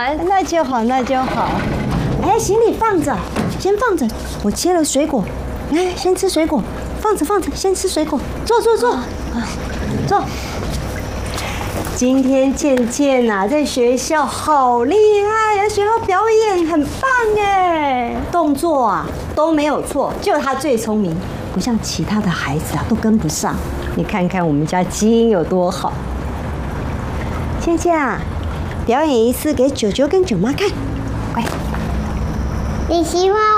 玩。 那就好，那就好。哎，行李放着，先放着。我切了水果，来，先吃水果。放着，先吃水果。坐。坐。今天健健啊，在学校好厉害呀，学校表演很棒哎，动作啊都没有错，就他最聪明，不像其他的孩子啊都跟不上。你看看我们家基因有多好。健健啊，表演一次给舅舅跟舅妈看，乖。 你喜欢